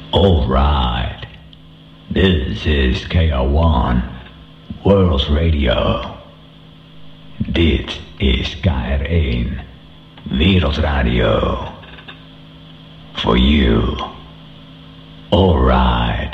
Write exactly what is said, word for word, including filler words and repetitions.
Alright, this is K R one, World Radio. Dit is K R één, Wereldradio. For you, alright.